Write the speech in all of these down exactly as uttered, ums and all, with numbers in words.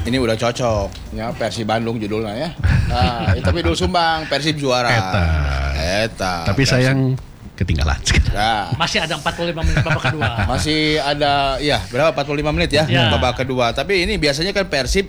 Ini udah cocok ya, Persib Bandung judulnya ya. Nah, tapi Doel Sumbang Persib juara. Eta. Eta. Tapi Persib. sayang ketinggalan. Nah, Masih ada empat puluh lima menit babak kedua. masih ada ya berapa empat puluh lima menit ya, Ya. babak kedua. Tapi ini biasanya kan Persib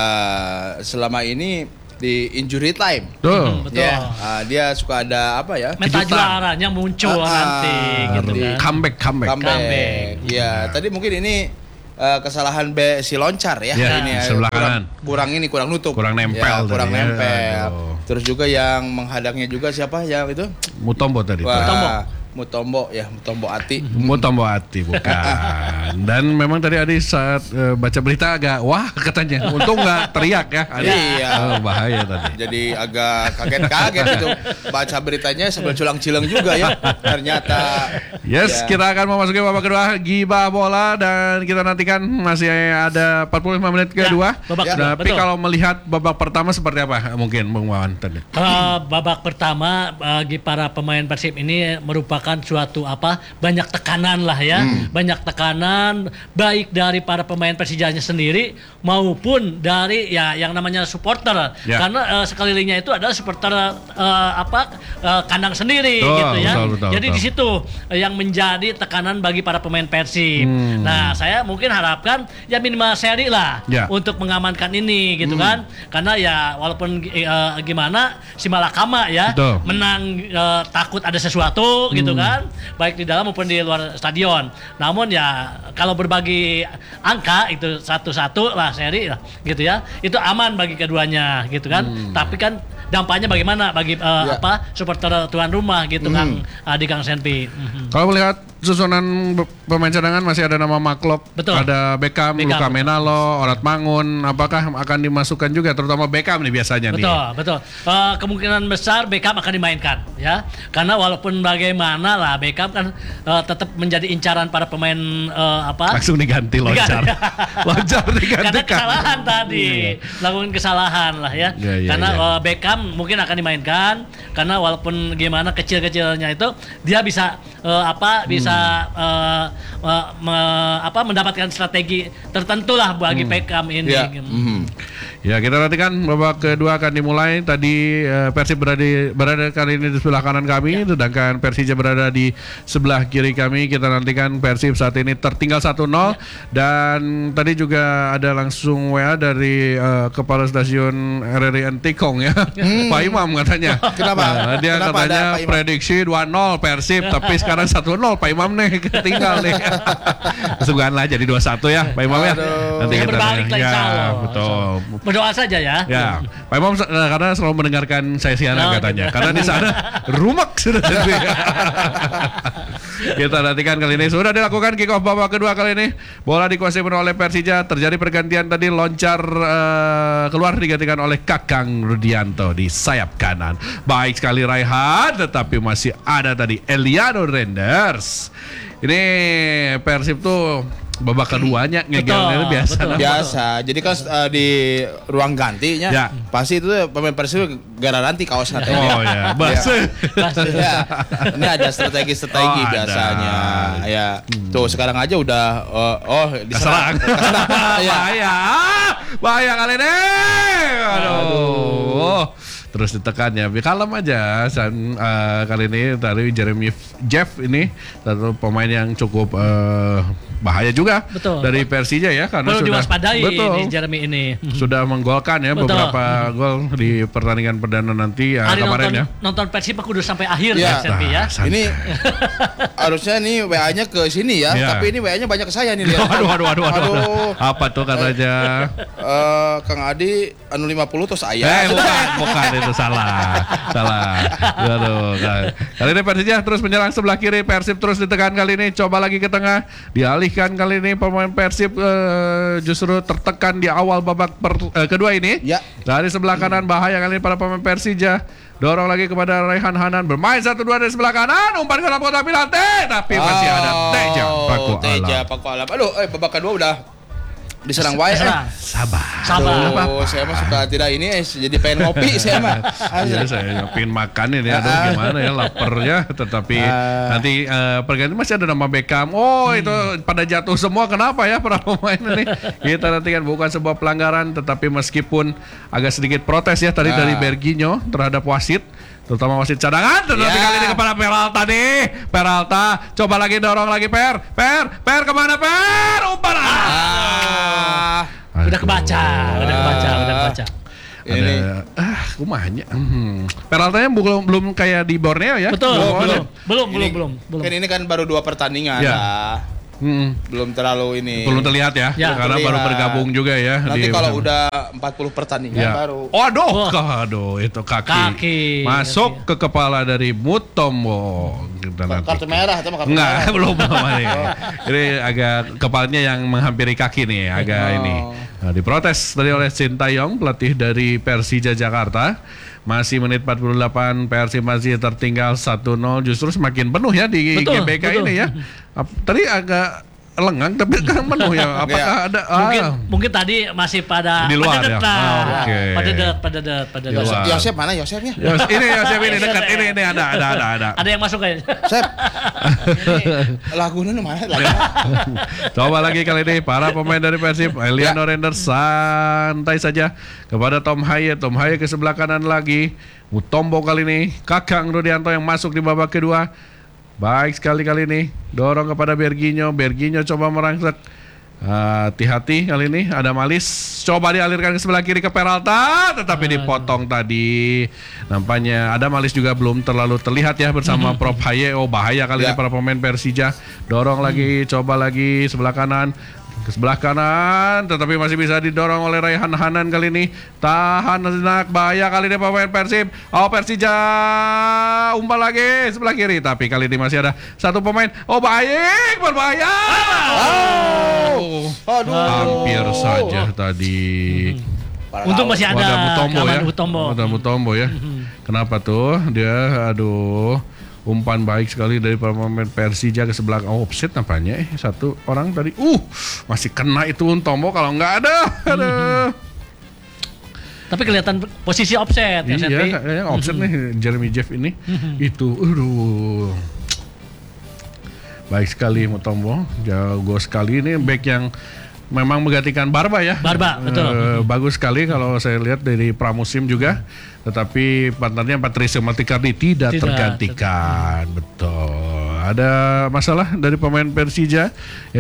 uh, selama ini di injury time. Tuh. Betul. Ya, uh, dia suka ada apa ya? Meta kejutan. juaranya muncul Ah, nanti gitu di- kan. Comeback, comeback. Comeback. Comeback. Ya, tadi mungkin ini uh, kesalahan B si Loncar ya, Ya, ini ya. sebelah kurang, kanan. kurang ini kurang nutup. Kurang nempel Ya, kurang tadi ya. nempel. Aduh. Terus juga yang menghadangnya juga siapa yang itu? Mutombo tadi. tuh. Wah, Mutombo. Mutombo ya, Mutombo Ati. Mutombo hati bukan. Dan memang tadi Adi saat uh, baca berita agak wah katanya. Untung nggak teriak ya. Adi. Iya. Oh, bahaya tadi. Jadi agak kaget-kaget itu baca beritanya sambil culang-cilang juga ya. Ternyata Yes, ya. kita akan memasuki babak kedua Gibah bola dan kita nantikan masih ada empat puluh lima menit kedua. Ya, babak Ya. kedua, Tapi betul. kalau melihat babak pertama seperti apa mungkin Bung Wawan tadi? Uh, babak pertama bagi para pemain Persib ini merupakan suatu apa banyak tekanan lah ya, Hmm. banyak tekanan baik dari para pemain Persijanya sendiri maupun dari ya yang namanya supporter, Ya. karena uh, sekelilingnya itu adalah supporter uh, apa uh, kandang sendiri Betul, gitu ya. betul, betul, Jadi betul. di situ uh, yang menjadi tekanan bagi para pemain Persib. Hmm. Nah, saya mungkin harapkan ya minimal seri lah Ya. untuk mengamankan ini gitu Hmm. kan, karena ya walaupun uh, gimana si Malakama ya Betul. menang uh, takut ada sesuatu Hmm. gitu kan, baik di dalam maupun di luar stadion. Namun ya kalau berbagi angka itu satu-satu lah seri lah gitu ya, itu aman bagi keduanya gitu kan. Hmm. Tapi kan dampaknya bagaimana bagi uh, Ya. apa supporter tuan rumah gitu Hmm. Kang uh, di Kang Senpi. Mhm. Kalau melihat susunan be- pemain cadangan masih ada nama Maklok, Betul. ada Beckham, Beckham, Luka betul. Menalo, Orat Mangun, apakah akan dimasukkan juga terutama Beckham nih biasanya nih? Betul, betul. Eh, kemungkinan besar Beckham akan dimainkan, ya. Karena walaupun bagaimana lah Beckham kan eh, tetap menjadi incaran para pemain eh, apa? Langsung diganti Loncar. Loncar digantikan. Karena kesalahan tadi, lakukan kesalahan lah ya. Iya, iya, karena iya. eh, Beckham mungkin akan dimainkan, karena walaupun gimana kecil-kecilnya itu dia bisa eh, apa? Bisa eh, eh, me- apa? mendapatkan strategi tertentu lah bagi Beckham ini. Ya. Mhm. Ya, kita nantikan babak kedua akan dimulai. Tadi eh, Persib berada berada kali ini di sebelah kanan kami, sedangkan Persija berada di sebelah kiri kami. Kita nantikan Persib saat ini tertinggal satu nol dan tadi juga ada langsung W A dari eh, kepala stasiun R R I Antikong ya. Pak Imam katanya. Kenapa? Nah, dia Kenapa ada katanya Pak Imam? prediksi dua nol Persib, tapi sekarang satu nol Pak Imam nih ketinggal nih. Semoga lah jadi dua satu ya Pak Imam ya. Aduh. Ya, berbalik lah, ya, insya Allah. betul. Berdoa saja ya. Ya, Pak Imam se- eh, karena selalu mendengarkan saya siaran Oh, katanya. gitu. Karena di sana rumek sudah jadi. Kita nantikan kali ini sudah dilakukan kick off babak kedua kali ini. Bola dikuasai oleh Persija. Terjadi pergantian tadi Loncar eh, keluar digantikan oleh Kakang Rudianto di sayap kanan. Baik sekali Raihan, tetapi masih ada tadi Eliano Renders. Ini Persib tuh babak keduanya ngegelnya itu biasa. betul. nama. Biasa. Jadi kan uh, di ruang gantinya Ya. pasti itu pemain Persib garanti kaos nanti. Oh ya, bahasa. Ya. Ini ada strategi-strategi Oh, ada. biasanya. Ya. Tuh sekarang aja udah uh, oh Keserang. diserang. Ya. Bahaya. Bahaya kali ini. Aduh. Terus ditekan ya. Kalem aja. San, eh, kali ini tadi Jeremy Jeff ini satu pemain yang cukup eh, bahaya juga Betul. dari Persija ya karena Perlu sudah diwaspadai betul, di Jeremy ini. sudah menggolkan ya Betul. beberapa gol di pertandingan perdana nanti ya, Hari kemarin nonton ya. nonton Persib kudu sampai akhir Ya. ya, Senpi ya. Santai. Ini harusnya nih W A-nya ke sini ya, Ya. tapi ini W A-nya banyak ke saya nih lihat. Aduh, aduh, aduh, aduh, aduh. Aduh. Apa tuh katanya? Eh, Kang Adi anu lima puluh terus Eh saya. bukan, bukan itu salah, salah. Aduh, kan. Kali ini Persija terus menyerang sebelah kiri, Persib terus ditekan kali ini, coba lagi ke tengah, dialihkan kali ini pemain Persib eh, justru tertekan di awal babak per- eh, kedua ini. Ya. Dari sebelah kanan bahaya kali ini para pemain Persija. Dorong lagi kepada Raihan Hanan, bermain satu dua dari sebelah kanan, umpan ke dalam kotak penalti, tapi masih ada Teja Paku Teja Alam. Paku Alam. Aduh, eh babak kedua udah diserang wae. Serang. Sabar. Sabar. Aduh, saya mah suka tidak ini eh, jadi pengen ngopi saya mah. Iya, saya pengen makan ini, aduh gimana ya laparnya. Tetapi Ah. nanti uh, pergantian masih ada nama Beckham. Oh itu pada jatuh semua, kenapa ya para pemain ini? Kita nantikan bukan sebuah pelanggaran, tetapi meskipun agak sedikit protes ya tadi Ah. dari Berginho terhadap wasit, terutama wasit cadangan, tetapi Ya. kali ini kepada Peralta nih. Peralta coba lagi dorong lagi Per, Per, Per kemana Per? Umpan. Ah. Udah kebaca, udah kebaca, udah kebaca. Ini Ada, ah, kumanya. Hmm. Peraltanya belum belum kayak di Borneo ya. Betul, Belum, belum, ya? belum, belum, ini- belum, belum. Kan ini kan baru dua pertandingan Ya. lah. Hmm. Belum terlalu ini. Belum terlihat ya, Ya. karena baru Terlihat. bergabung juga ya. Nanti di- kalau udah empat puluh pertandingan ya. baru. Oh, aduh, Oh. aduh, itu kaki, Kaki. masuk ke kepala dari Mutombo. Kita nanti- Kartu merah atau kartu Enggak, merah? belum belum ini. Ini agak kepalanya yang menghampiri kaki nih, agak Oh. ini. Nah, diprotes tadi oleh Sintayong, pelatih dari Persija Jakarta. Masih menit empat puluh delapan, Persib masih tertinggal satu nol. Justru semakin penuh ya di Betul, G B K betul. ini ya. Ap- Tadi agak lengang tapi kan penuh ya. Apakah ada ah, Mungkin mungkin tadi masih pada Di luar pada ya? dekat. Ah, oke. Pada dekat, pada dekat, pada Di dekat. luar. Yosep mana Yosepnya? Yos, ini Yosef ini dekat ini ini ada ada ada ada. Ada yang masuk kayaknya. Sep. Ini lagunya nih mana? Lagu. Coba lagi kali ini para pemain dari Persib, Eliano Renders santai saja kepada Tom Haye. Tom Haye ke sebelah kanan lagi. Mutombo kali ini, Kakang Rudianto yang masuk di babak kedua. Baik sekali kali ini, dorong kepada Berginho. Berginho coba merangsek. Ah, hati-hati kali ini ada Malis, coba dialirkan ke sebelah kiri ke Peralta, tetapi dipotong tadi. Nampaknya ada Malis juga belum terlalu terlihat ya bersama Prof Haye. Oh bahaya kali Ya. ini para pemain Persija. Dorong lagi, coba lagi sebelah kanan. Ke sebelah kanan, tetapi masih bisa didorong oleh Raihan Hanan kali ini. Tahan sejenak, bahaya kali ini pemain Persib. Oh Persija, umpan lagi sebelah kiri, tapi kali ini masih ada satu pemain. Oh baik, berbahaya. Oh, Aduh. hampir saja tadi. Parah Untung tahu. masih ada Wadah Mutombo ya. Kaman Mutombo. Wadah Mutombo ya. Kenapa tuh? Dia aduh umpan baik sekali dari pemain Persija ke sebelah. Oh, offset nampaknya eh satu orang tadi. Uh, masih kena itu Mutombo kalau nggak ada. Aduh. Tapi kelihatan posisi offset ya, Iya, Septi. kayaknya offset nih Jeremy Jeff ini. Itu aduh. Baik sekali Mutombo, jago sekali ini back yang memang menggantikan Barba ya. Barba, betul. Eh, bagus sekali kalau saya lihat dari pramusim juga. Tetapi partnernya Patricio Maltikardi tidak, Tidak, tergantikan. Betul. Ada masalah dari pemain Persija,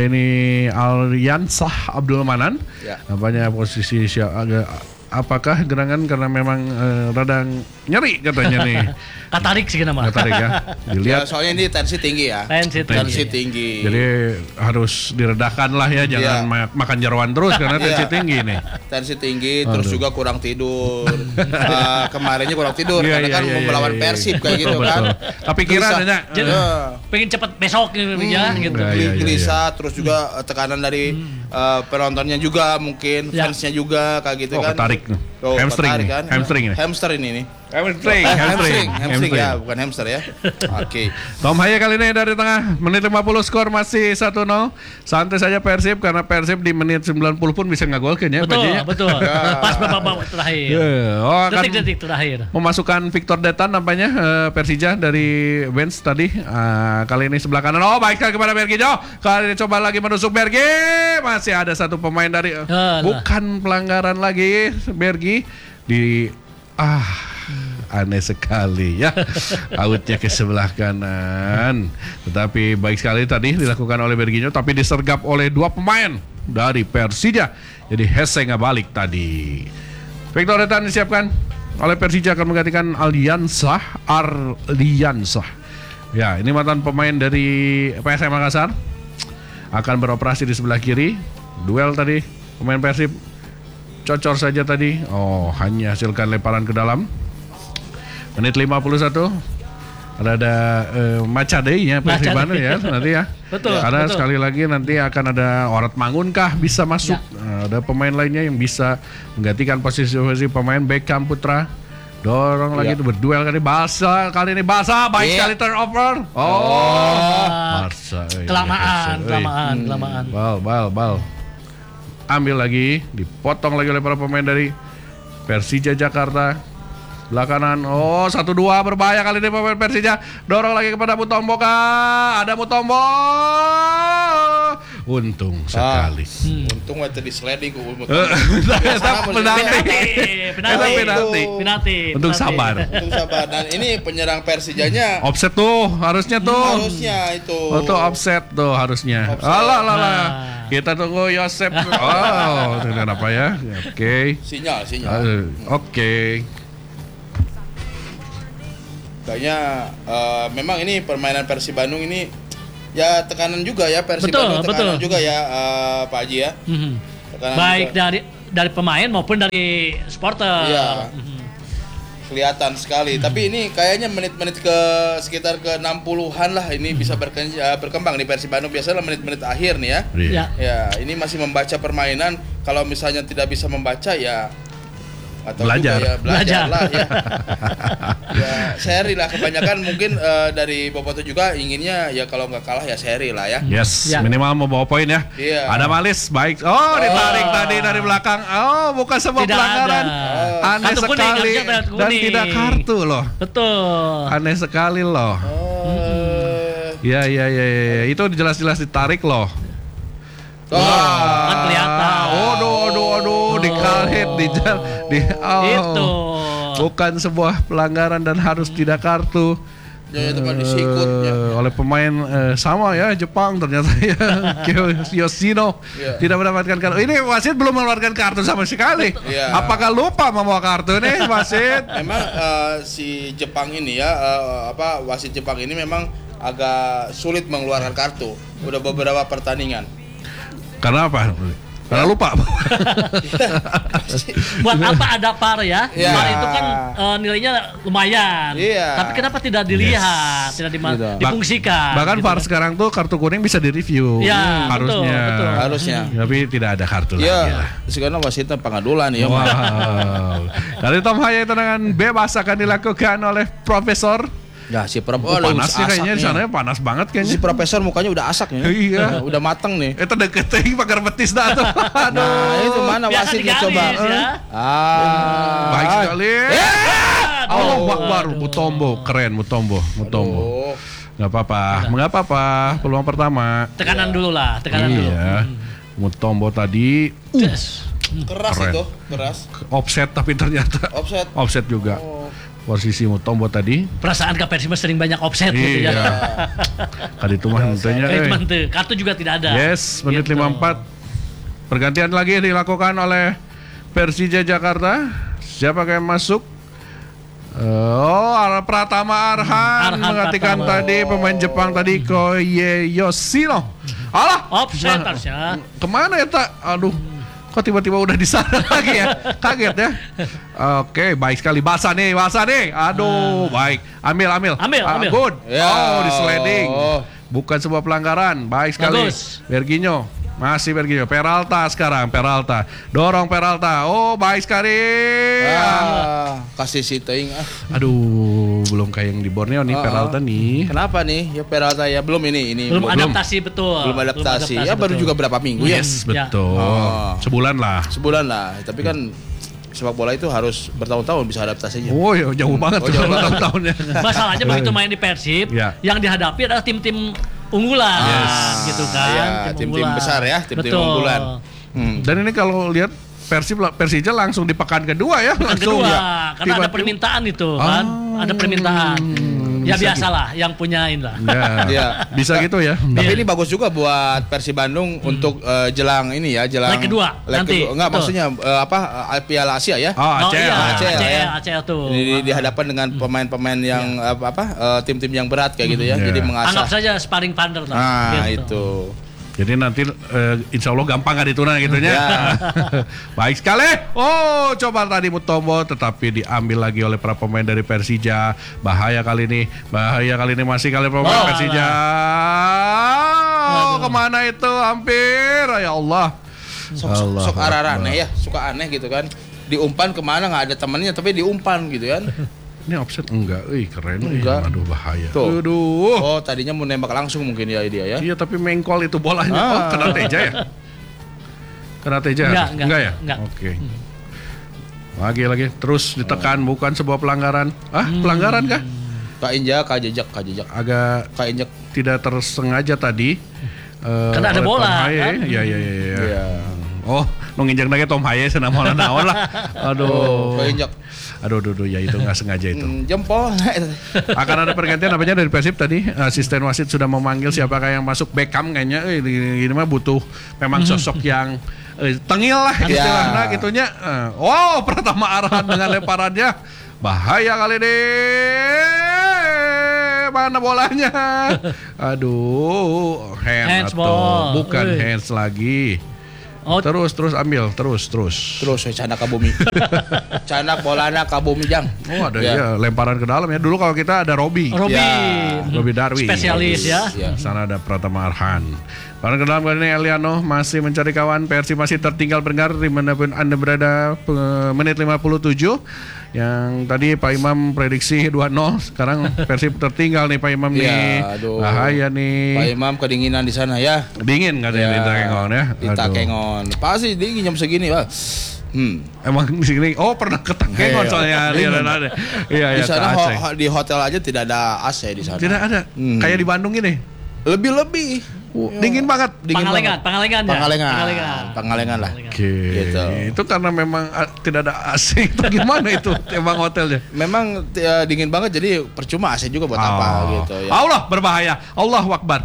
ini Alyansah Abdul Manan. Ya. Nampaknya posisi si- agak apakah gerangan karena memang eh, radang nyeri katanya nih. Katarik sih nama. Nggak tarik ya. Ya, Dilihat. soalnya ini tensi tinggi ya. Tensi tinggi. Tensi tinggi. Jadi harus diredakan lah ya, jangan Iya. ma- makan jeroan terus karena tensi Iya. tinggi nih. Tensi tinggi, terus juga kurang tidur. Eh, kemarinnya kurang tidur Iya, karena iya, kan iya, mau iya, melawan iya. Persib kayak gitu Betul, kan. betul. Tapi kira Gelisah. adanya Jadi, Ya. pengen cepet besok gitu ya gitu. Iya, iya, iya. Gelisah, terus juga eh, tekanan dari eh, penontonnya juga mungkin, Ya. fansnya juga kayak gitu Oh, kan. ketarik nih. Tuh, Hamstring ketarik nih, kan. hamstring nih. Hamster ini nih. hamstring, Eh, hamstring, hamstring, hamstring ya, bukan hamster ya. Oke. Tom Haye kali ini dari tengah, menit lima puluh skor masih satu nol. Santai saja Persib karena Persib di menit sembilan puluh pun bisa ngagolkan ya. Betul, bajunya. betul. Pas babak terakhir. Ya, oh, akan Detik-detik terakhir. memasukkan Victor Detan nampaknya eh, Persija dari bench tadi. Ah, kali ini sebelah kanan. Oh baik sekali kepada Berginho. Kali ini coba lagi menusuk Bergi. Masih ada satu pemain dari eh, Alah. bukan pelanggaran lagi Bergi di ah aneh sekali ya. Outnya ke sebelah kanan. Tetapi baik sekali tadi dilakukan oleh Berginho, tapi disergap oleh dua pemain dari Persija. Jadi Hesse nggak balik tadi. Victor Detan disiapkan oleh Persija akan menggantikan Alyansah Arliansah. Ya, ini mantan pemain dari P S M Makassar akan beroperasi di sebelah kiri. Duel tadi pemain Persib cocor saja tadi. Oh, hanya hasilkan lemparan ke dalam. Menit lima puluh satu. Ada ada uh, Macadei-nya Persib Macadei. Bandung ya nanti ya. Betul, Karena betul. sekali lagi nanti akan ada Orat Mangun kah bisa masuk. Nah, ada pemain lainnya yang bisa menggantikan posisi-posisi pemain Beckham Putra. Dorong lagi itu berduel kali Balsa, kali ini Balsa baik Iya. sekali turnover. Oh, Barca. eh, Kelamaan, eh, kelamaan, eh. kelamaan. Bal, bal, bal. diambil lagi, dipotong lagi oleh para pemain dari Persija Jakarta. Belakangan, oh satu dua berbahaya kali ini pemain Persija. Dorong lagi kepada Mutombo kah? Ada Mutombo. Untung sekali. Ah, hmm. Untung waktu di sliding ku Mutombo. Penalti. Penalti. Penalti. Penalti. Untung sabar. Untung sabar. Dan ini penyerang Persijanya Offset tuh, harusnya tuh. harusnya itu. Oh tuh offset tuh harusnya. Offset. Alah lah lah. Nah. Kita tunggu Yosep. Oh, kenapa ya? Oke. Sinyal, sinyal. Uh, Oke. Kayaknya uh, memang ini permainan Persib Bandung ini ya tekanan juga ya Persib Betul, Bandung tekanan betul. juga ya uh, Pak Haji ya. Mhm. Tekanan Baik juga. dari dari pemain maupun dari supporter. Iya. Mhm. Kelihatan sekali. Hmm. Tapi ini kayaknya menit-menit ke sekitar ke enam puluhan lah ini bisa berken- uh, berkembang di Persib Bandung. Biasanya menit-menit akhir nih ya. Iya. Ya. Ya, ini masih membaca permainan. Kalau misalnya tidak bisa membaca ya atau Belajar. juga ya belajar Belajar. lah ya. Ya seri lah kebanyakan mungkin eh, dari Boboto juga inginnya ya kalau nggak kalah ya seri lah ya. Yes, Ya. minimal mau bawa poin ya. Iya. Ada Malis, baik. Oh, ditarik tadi dari belakang. Oh, bukan sebuah Tidak pelanggaran. ada. Aneh Kartu kuning, sekali harusnya kartu dan kuning. tidak kartu loh. Betul. Aneh sekali loh. Oh. Ya, ya, ya, ya, ya. Itu jelas-jelas ditarik loh. Wah. Kan kelihatan. Aduh, aduh, aduh, dikaret, di di oh. Itu. Bukan sebuah pelanggaran dan harus tidak kartu. Ya, itu kan disikut ya. Eh, oleh pemain eh, sama ya Jepang ternyata ya. Yoshino Iya. tidak mendapatkan kartu. Ini wasit belum mengeluarkan kartu sama sekali. Iya. Apakah lupa membawa kartu nih wasit? Memang eh, si Jepang ini ya eh, apa wasit Jepang ini memang agak sulit mengeluarkan kartu. Udah beberapa pertandingan. Karena apa? Karena lupa. Buat apa ada V A R ya? Iya. V A R itu kan eh, nilainya lumayan. Iya. Tapi kenapa tidak dilihat, tidak dima- Gitu. difungsikan? Bahkan gitu V A R kan. sekarang tuh kartu kuning bisa direview. Ya, harusnya. betul, betul. Harusnya. Tapi tidak ada kartu lagi lah. Iya, sekarang wasitnya pengadulan ya. Wow. Dari Tom Haya tendangan bebas akan dilakukan oleh Profesor. Ya si Prof. Oh, panasnya kayaknya di sana panas banget Si kayaknya. profesor mukanya udah asak ya. Iya. Udah mateng nih. Itu deket nih pagar betis dah tuh. Aduh. Nah, itu mana Biasa wasitnya digaris, coba? ya. Ah. Baik sekali. Aduh. Allah Akbar, Mutombo, keren Mutombo, Mutombo. Oh. Gak apa-apa, nggak apa-apa. Peluang pertama. Tekanan dulu lah, tekanan dulu. Iya. Mutombo tadi uh, Yes. Keras Keren. itu, keras. offset tapi ternyata Offset. offset juga. Oh. Posisi Mutombo tadi. Perasaan Kak Persib sering banyak offset gitu Iya. ya. Kali itu mah tentunya. Kayak eh. cuman tuh, kartu juga tidak ada. Yes, menit Gitu. lima puluh empat. Pergantian lagi dilakukan oleh Persija Jakarta. Siapa yang masuk? Oh, Ar- Pratama Arhan, Arhan menggantikan Pratama. tadi pemain Jepang tadi Koye Yoshino. Alah, Offset nah, harusnya. kemana ya tak? Aduh, kok tiba-tiba udah di sana lagi ya? Kaget ya. Oke, baik sekali. Basah nih, basah nih. Aduh, baik. Ambil, ambil. Ambil, Ah, ambil. good. Ya. Oh, di sliding. Oh. Bukan sebuah pelanggaran. Baik sekali. Bagus. Berginho. Masih Berginho. Peralta sekarang. Peralta. Dorong Peralta. Oh, baik sekali. Ah, kasih si Teing ah. Aduh, belum kayak yang di Borneo nih Ah, Peralta nih. Kenapa nih? Ya Peralta ya belum ini ini Belum Belum. adaptasi betul. belum adaptasi. Ya baru betul. juga berapa minggu ya? Yes, Ya. betul. Oh. Sebulan lah. Sebulan lah. Tapi kan sepak bola itu harus bertahun-tahun bisa adaptasinya. Oh, ya, jauh banget Oh, tuh jauh banget. tahun-tahunnya. Masalahnya begitu main di Persib, Ya. yang dihadapi adalah tim-tim unggulan, Yes. gitu kan. Iya, tim-tim unggulan. besar ya, tim-tim Betul. unggulan. Hmm. Dan ini kalau lihat Persib Persija langsung di pekan kedua ya, Yang langsung. kedua, ya. karena ada Tiba-tiba- permintaan itu kan, Ah, ada permintaan. Ya bisa biasalah, yang punya inilah. Ya, Iya. bisa gitu ya. Tapi Iya. ini bagus juga buat Persib Bandung untuk eh, jelang ini ya, jelang Leg kedua, leg nanti. kedua. Enggak, Betul. maksudnya eh, apa eh, Piala Asia ya. Oh, Oh Aceh. iya, lah. Aceh Aceh, lah ya. Aceh tuh. Di, di- dihadapkan dengan pemain-pemain yang apa, apa eh, tim-tim yang berat kayak gitu ya. Iya. Jadi Anggap mengasah. saja sparring partner lah. Nah, gitu. itu. Jadi nanti eh, insya Allah gampang kan dituna gitunya. Ya. Baik sekali. Oh, coba tadi Mutombo tetapi diambil lagi oleh para pemain dari Persija. Bahaya kali ini. Bahaya kali ini masih kali pemain Oh, Persija. Oh, kemana itu? Hampir. Ya Allah. Sok, sok, Allah sok arah Akbar. aneh ya, suka aneh gitu kan. Diumpan kemana nggak ada temannya tapi diumpan gitu kan. Ini offset enggak? Ih, keren. Ih, Enggak. aduh bahaya. Tuh. Aduh. Oh, tadinya mau nembak langsung mungkin ya dia ya. Iya, tapi mengkol itu bolanya. Ah. Oh, kena Teja ya. Kena Teja? Enggak, enggak, ya? enggak. Oke. Lagi-lagi terus ditekan, bukan sebuah pelanggaran. Ah, pelanggaran kah? Kak injak, kak jejak, kak jejak. Agak Kak injak. tidak tersengaja tadi. eh, Karena ada oleh bola, Tom Haye. kan? Iya, iya, iya. iya. Iya. Oh, nu nginjak lagi Tom Haye senang mau naon lah. Aduh. Oh, kak injak. Aduh, aduh, aduh, ya itu nggak sengaja itu. Hmm, jempol. Akan ada pergantian namanya dari Persib tadi. Asisten wasit sudah memanggil siapakah yang masuk. Beckham kayaknya. Eh, ini, ini mah butuh memang sosok yang eh, tengil lah istilahnya gitunya. Eh, wow, pertama arahan dengan lemparannya. Bahaya kali ini. Mana bolanya? Aduh, hand Hands atau ball. bukan Uy. hands lagi. Oh, Terus terus ambil, terus terus. Terus saya canak ke bumi. Canak bolana ke bumi jang. Oh, ada Ya. ya lemparan ke dalam ya. Dulu kalau kita ada Robi. Robi. Ya. Robi Darwi. Spesialis ya. Ya. Sana ada Pratama Arhan. Pada ke dalam kali ini Eliano masih mencari kawan. Persib masih tertinggal pendengar dimanapun Anda berada. Pe- menit lima puluh tujuh. Yang tadi Pak Imam prediksi dua nol. Sekarang Persib tertinggal nih Pak Imam Ya, nih. aduh. Bahaya nih. Pak Imam kedinginan di sana ya. Dingin katanya di Takengon ya. Di Aduh. Takengon. Pasti dingin jam segini, Pak. Hmm. Emang di sini oh pernah ke Takengon Iya. soalnya dia ada. Iya Di ya sana ke ho- Aceh. ho- di hotel aja tidak ada A C di sana. Tidak ada. Hmm. Kayak di Bandung ini. Lebih-lebih. Dingin banget. Dingin Pangalengan, banget. Pangalengan ya. Pangalengan. Pangalengan. Pangalengan lah. Oke. Gitu. Itu karena memang ah, tidak ada A C itu gimana itu emang hotelnya? Memang ya, dingin banget jadi percuma A C juga buat apa Oh. gitu ya. Allah berbahaya. Allah Akbar.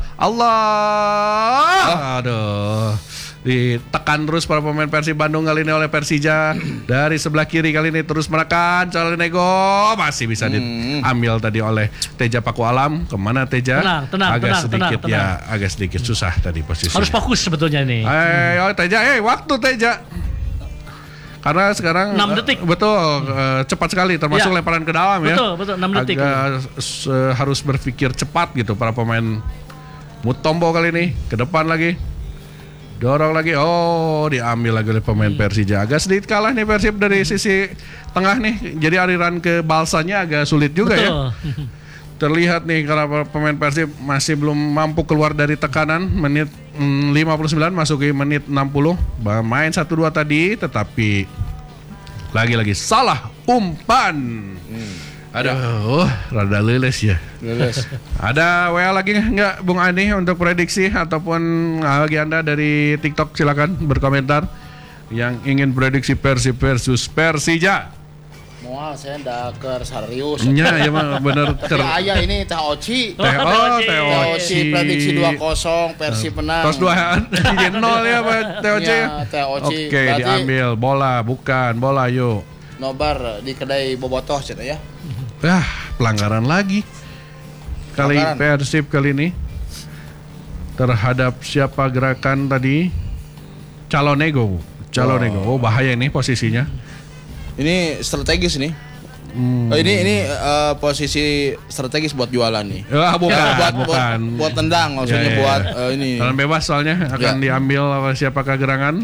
Allah. Aduh. Ditekan terus para pemain Persib Bandung kali ini oleh Persija. Dari sebelah kiri kali ini terus menekan Calenego. Masih bisa Hmm. diambil tadi oleh Teja Paku Alam. Kemana Teja? Tenang, tenang, agak tenang, sedikit tenang, ya, agak sedikit susah tadi posisinya. Harus fokus sebetulnya ini. Ayo Teja, eh waktu Teja. Karena sekarang enam eh, detik. betul eh, cepat sekali termasuk Ya. lemparan ke dalam ya. Betul, betul, enam detik. Agak eh, harus berpikir cepat gitu para pemain Mutombo kali ini ke depan lagi. Dorong lagi. Oh, diambil lagi oleh pemain Persija. Agak sedikit kalah nih Persib dari sisi tengah nih. Jadi aliran ke balsanya agak sulit juga ya. Betul. Terlihat nih karena pemain Persib masih belum mampu keluar dari tekanan. Menit mm, lima puluh sembilan masuki menit enam puluh. Main satu dua tadi tetapi lagi-lagi salah umpan. Hmm. Aduh, rada leles ya. Lulus. Ada W A lagi nggak Bung Ani untuk prediksi ataupun bagi Anda dari TikTok silakan berkomentar yang ingin prediksi Persib versus Persija. Moal saya ndak ke serius. Nya ya mah bener ter Tapi aya ini Teh Oci. Teh oh Teh Teh Oci. Oci prediksi dua kosong Persib menang. Terus dua nol ya Pak Teh Oci. Ya, Teh Oci. Oke, Berarti diambil bola, bukan bola yuk. nobar di kedai bobotoh cenah ya. Ah, pelanggaran lagi. Kali Pelanggaran. Persib kali ini terhadap siapa gerakan tadi? Calonego. Calonego. Oh, bahaya ini posisinya. Ini strategis nih. Hmm. Oh, ini ini eh, posisi strategis buat jualan nih. Ah, bukan, Ya, buat, bukan. buat buat tendang maksudnya Ya, ya, buat ya. eh, ini. Jalan bebas soalnya akan Ya. diambil oleh siapakah gerangan.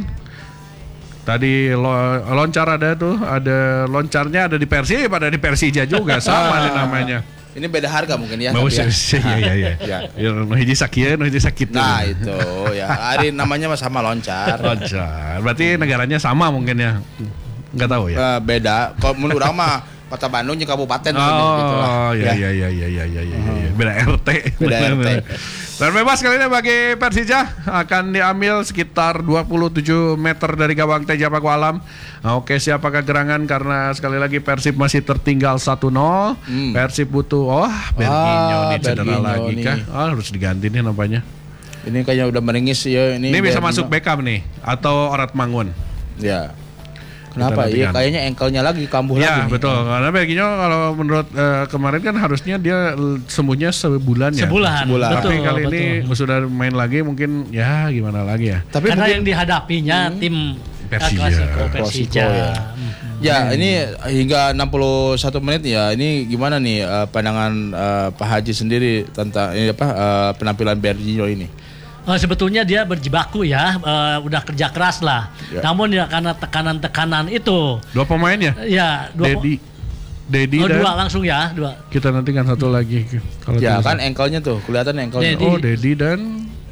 Tadi lo- loncar ada tuh, ada loncarnya ada di Persib, ada di Persija juga sama nih namanya. Ini beda harga mungkin ya. Mau tapi ya. iya iya iya. Ya. Ya, nu hiji sakit, nu hiji sakit. Nah itu ya. Hari namanya mah sama loncar. Loncar. Berarti negaranya sama mungkin ya. Enggak tahu ya. Eh, beda. Kalau menurut orang mah Kota Bandung jeung kabupaten mungkin gitu lah. Oh iya Ya. iya iya iya iya iya iya. Beda R T. Beda R T. Dan bebas kali ini bagi Persija akan diambil sekitar dua puluh tujuh meter dari gawang Teja Paku Alam. Nah, oke, siapakah gerangan karena sekali lagi Persib masih tertinggal satu nol. Hmm. Persib butuh oh Berginho Ah, nih cedera Berginho lagi nih. kah? Oh, harus diganti nih nampaknya. Ini kayaknya udah meringis ya ini. Ini bisa Berginho. masuk Beckham nih atau Orat Mangun. Ya. Kenapa? Kita Iya nantikan. kayaknya engkelnya lagi kambuh Ya lagi. nih. betul, karena Berginho kalau menurut eh, kemarin kan harusnya dia l- sembuhnya sebulan ya. Sebulan. Sebulan. Betul, Tapi kali betul. ini sudah main lagi mungkin ya gimana lagi ya. Tapi Karena mungkin- yang dihadapinya tim Persija. Klasiko Klasiko, Persija. ya. Ya, ini hingga enam puluh satu menit ya. Ini gimana nih eh, pandangan eh, Pak Haji sendiri tentang ini apa eh, penampilan Berginho ini? Eh, sebetulnya dia berjibaku ya, eh, udah kerja keras lah. Ya. Namun ya karena tekanan-tekanan itu, Dua pemain ya? ya dua, Dedi, Dedi oh, dan dua langsung ya, dua. kita nantikan satu lagi kalau Ya tidak kan salah. engkelnya tuh kelihatan engkelnya. Jadi- Oh Dedi dan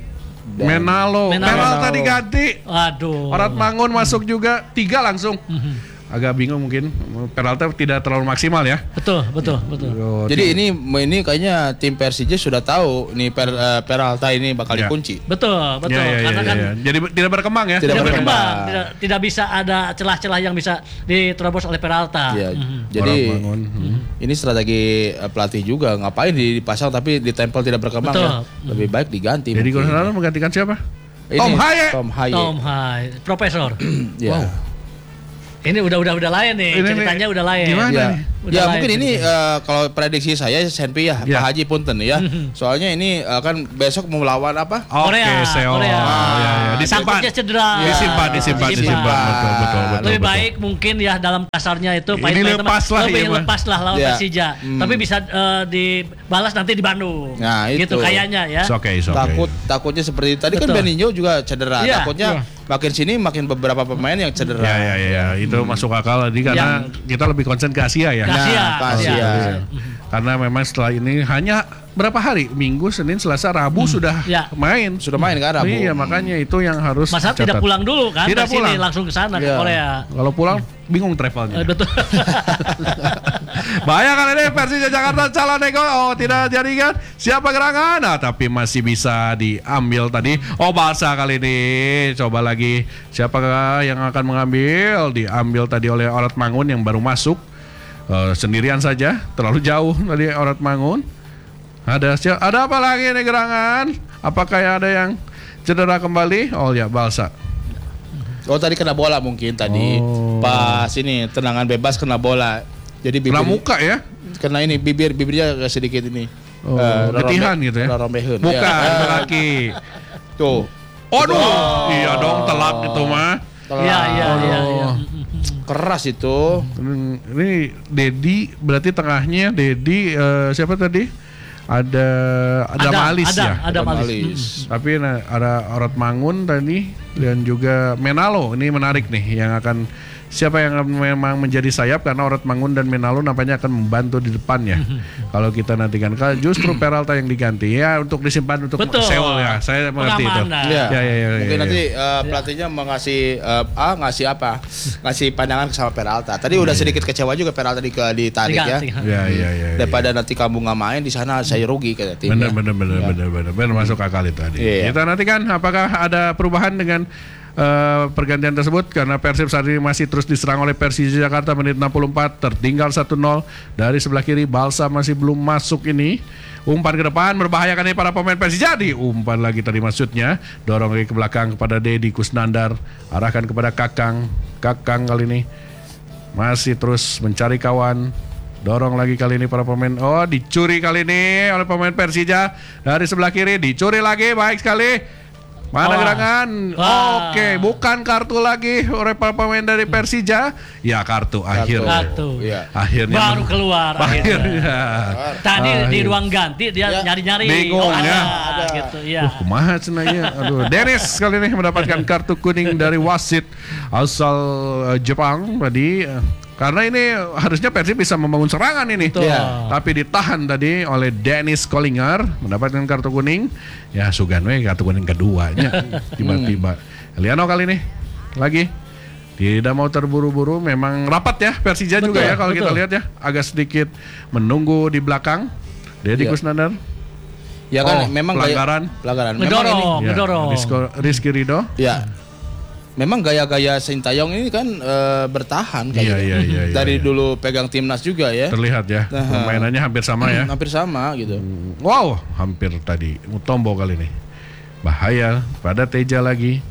Dan Menalo. Menalo. Menalo tadi ganti. Waduh. Orat Mangun masuk juga, tiga langsung. Agak bingung mungkin. Peralta tidak terlalu maksimal ya. Betul, betul, betul. Oh, Jadi ini ini kayaknya tim Persija sudah tahu nih per, uh, Peralta ini bakal Ya. dikunci. Betul, betul. Ya, ya, ya, Karena ya, kan ya. Jadi tidak berkembang ya. Tidak tidak berkembang. berkembang, tidak, tidak bisa ada celah-celah yang bisa diterobos oleh Peralta. Ya, Mhm. jadi Orat Mangun. Hmm. ini strategi uh, pelatih juga, ngapain dipasang tapi ditempel tidak berkembang Betul. ya. Lebih baik diganti. Jadi mungkin. Gonzalo menggantikan siapa? Ini, Tom Haye. Tom Haye. Tom Hai, Profesor. Ya. Wow. Ini udah udah udah lain nih, Ini ceritanya nih, udah lain. gimana Ya, nih? Udah ya lain mungkin ini ceritanya. uh, kalau prediksi saya Senpi ya, Ya. Pak Haji punten ya. Soalnya ini uh, kan besok mau melawan apa? Oke, Korea, Seoul. Korea. Ah, ya, ya. Disimpan. Takutnya cedera. Disimpan, disimpan, disimpan. Betul, betul, betul. Lebih betul. baik mungkin ya dalam kasarnya itu Ini pahit-pahit lepas teman, lah, lebih iya, Bang. lepas lah lawan Ya. Persija. Hmm. Tapi bisa eh, dibalas nanti di Bandung. Nah, itu. Gitu kayaknya ya. It's okay, it's okay. Takut takutnya seperti tadi kan Betul. Beninho juga cedera. Iya, Takutnya makin sini makin beberapa pemain yang cedera. Ya, ya, ya, ya. Itu masuk akal tadi karena kita lebih konsen ke Asia ya. Ke Asia, Nah, ke Asia. Asia. Karena memang setelah ini hanya berapa hari? Minggu, Senin, Selasa, Rabu sudah Ya. main. Sudah main kan Rabu. Iya, makanya itu yang harus Masa tidak dicatat. pulang dulu kan? Tidak Dari sini pulang. langsung ke sana ke Iya. Korea. Kalau pulang bingung travelnya. Eh, betul. Bahaya kan ini Persija Jakarta calon nego. Oh, tidak jadi kan? Siapa gerangan? Nah, tapi masih bisa diambil tadi. Oh, Barca kali ini. Coba lagi. Siapakah yang akan mengambil? Diambil tadi oleh Orat Mangun yang baru masuk. Eh, sendirian saja, terlalu jauh tadi Orat Mangun. Ada si- ada apa lagi nih gerangan? Apakah ada yang cedera kembali? Oh ya, Barca. Oh tadi kena bola mungkin tadi. Oh. Pas ini tendangan bebas kena bola. Jadi bibir Kena muka ya? kena ini bibir bibirnya agak sedikit ini. Oh, Eh, getihan rorombe- gitu ya? rorombeheun. Bukan, Ya. itu laki. Tuh. Aduh, Oh. iya dong telat itu mah. Iya, iya, iya, iya. Oh. Keras itu. Hmm, Ini Dedi berarti tengahnya Dedi eh, siapa tadi? Ada ada Malis ada, ya. Ada Malis. Malis. Tapi nah, ada Orat Mangun tadi dan juga Menalo. Ini menarik nih yang akan siapa yang memang menjadi sayap karena Orat Mangun dan Menalo nampaknya akan membantu di depannya. Kalau kita nantikan kalau justru Peralta yang diganti ya untuk disimpan untuk Betul. Seoul ya. Saya mengerti itu. Pengamanan. Iya. Ya, ya, ya, Mungkin ya, nanti eh, pelatihnya mau ngasih eh, ah ngasih apa? Ngasih pandangan sama Peralta. Tadi udah sedikit kecewa juga Peralta di ditarik ya. Diganti. Ya, ya, ya. ya. Daripada nanti kamu nggak main di sana saya rugi kata tim. Benar, ya. benar, benar, Ya. benar, benar, benar masuk akal itu tadi. Iya. Kita nantikan apakah ada perubahan dengan eh, pergantian tersebut karena Persib saat ini masih terus diserang oleh Persija Jakarta menit enam puluh empat tertinggal satu nol dari sebelah kiri Balsa masih belum masuk ini. Umpan ke depan membahayakan ini para pemain Persija. Umpan lagi tadi maksudnya. Dorong lagi ke belakang kepada Dedi Kusnandar, arahkan kepada Kakang. Kakang kali ini masih terus mencari kawan. Dorong lagi kali ini para pemain. Oh, dicuri kali ini oleh pemain Persija dari sebelah kiri. Dicuri lagi, baik sekali. Mana Wah. gerangan? Wah. Oke, bukan kartu lagi oleh para pemain dari Persija. Ya kartu, akhir. Kartu. Iya. Akhirnya Baru men- keluar akhirnya. Akhirnya. Tadi di Akhir. ruang ganti dia Ya. nyari-nyari. Bingung, oh, ada, ya. Ada. gitu. Ya. Uh, kumaha cenanya. Aduh, Dennis kali ini mendapatkan kartu kuning dari wasit asal eh, Jepang tadi. eh, Karena ini harusnya Persib bisa membangun serangan ini. Betul. Iya. Tapi ditahan tadi oleh Dennis Kollinger mendapatkan kartu kuning. Ya Sugan we kartu kuning keduanya tiba-tiba. Eliano kali ini lagi tidak mau terburu-buru, memang rapat ya Persija juga Betul, ya kalau kita betul. lihat ya, agak sedikit menunggu di belakang. Dedi Iya. Kusnandar. Ya kan Oh, memang pelanggaran. gaya, pelanggaran. Memang Ngedorong. ini Ya, Ngedorong. Rizko- Rizky Ridho. ya. Memang gaya-gaya Sintayong ini kan eh, bertahan Iya, kayaknya. iya, iya, iya, Dari iya. dulu pegang timnas juga ya. Terlihat ya, Nah. permainannya hampir sama ya. Hampir sama gitu. Wow, hampir tadi Mutombo kali ini. Bahaya pada Teja lagi.